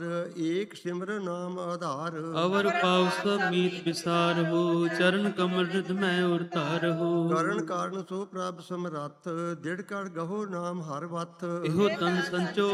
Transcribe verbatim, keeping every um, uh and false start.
ਏਕ ਸਿਮਰ ਨਾਮ ਆਧਾਰ। ਅਵਰ ਪਾਉ ਸਭ ਮੀਤ ਵਿਸਾਰ ਹੋ, ਚਰਨ ਕਮਲ ਰਿਦ ਮੈਂ ਉਰ ਧਾਰ ਹੋ। ਕਰਨ ਕਾਰਨ ਸੋ ਪ੍ਰਭ ਸਮਰੱਥ, ਦਿੜ ਕਰ ਗਹੋ ਨਾਮ ਹਰ ਵਤ। ਇਹੋ ਤਨ ਸੰਚੋ